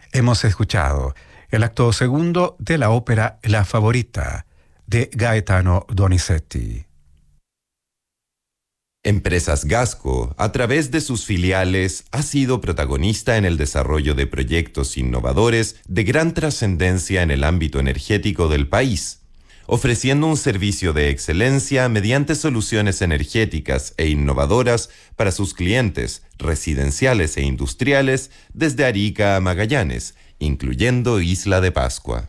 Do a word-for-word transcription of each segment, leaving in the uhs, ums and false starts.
Hemos escuchado el acto segundo de la ópera La Favorita, de Gaetano Donizetti. Empresas Gasco, a través de sus filiales, ha sido protagonista en el desarrollo de proyectos innovadores de gran trascendencia en el ámbito energético del país, ofreciendo un servicio de excelencia mediante soluciones energéticas e innovadoras para sus clientes residenciales e industriales desde Arica a Magallanes, incluyendo Isla de Pascua.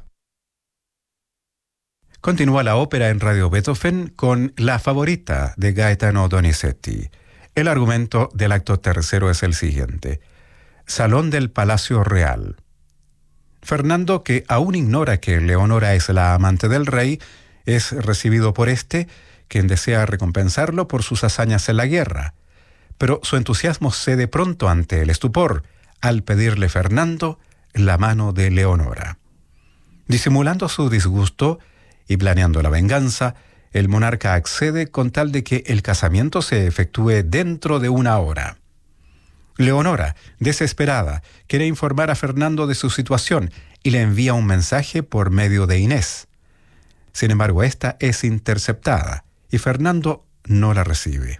Continúa la ópera en Radio Beethoven con La Favorita de Gaetano Donizetti. El argumento del acto tercero es el siguiente. Salón del Palacio Real. Fernando, que aún ignora que Leonora es la amante del rey, es recibido por éste, quien desea recompensarlo por sus hazañas en la guerra. Pero su entusiasmo cede pronto ante el estupor, al pedirle Fernando la mano de Leonora. Disimulando su disgusto y planeando la venganza, el monarca accede con tal de que el casamiento se efectúe dentro de una hora. Leonora, desesperada, quiere informar a Fernando de su situación y le envía un mensaje por medio de Inés. Sin embargo, esta es interceptada y Fernando no la recibe.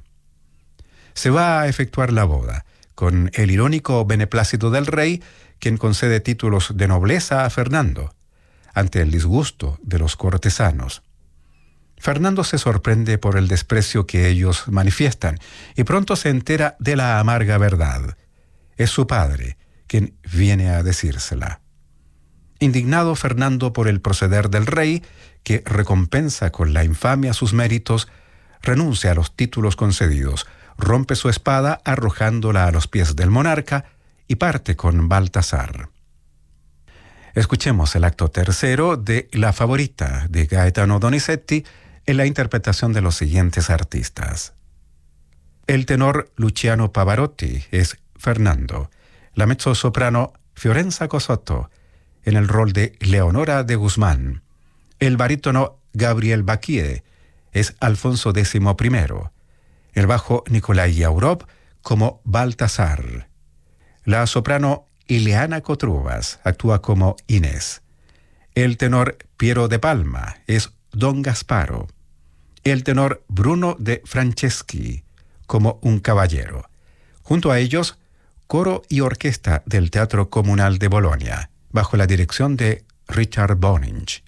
Se va a efectuar la boda, con el irónico beneplácito del rey, quien concede títulos de nobleza a Fernando, ante el disgusto de los cortesanos. Fernando se sorprende por el desprecio que ellos manifiestan y pronto se entera de la amarga verdad. Es su padre quien viene a decírsela. Indignado Fernando por el proceder del rey, que recompensa con la infamia sus méritos, renuncia a los títulos concedidos, rompe su espada arrojándola a los pies del monarca y parte con Baltasar. Escuchemos el acto tercero de La Favorita de Gaetano Donizetti en la interpretación de los siguientes artistas. El tenor Luciano Pavarotti es Fernando, la mezzosoprano Fiorenza Cosotto en el rol de Leonora de Guzmán, el barítono Gabriel Baquie es Alfonso décimo primero, el bajo Nikolai Yaurov como Baltasar, la soprano Ileana Cotrubas actúa como Inés. El tenor Piero de Palma es Don Gasparo. El tenor Bruno de Franceschi como un caballero. Junto a ellos, coro y orquesta del Teatro Comunal de Bolonia, bajo la dirección de Richard Boninch.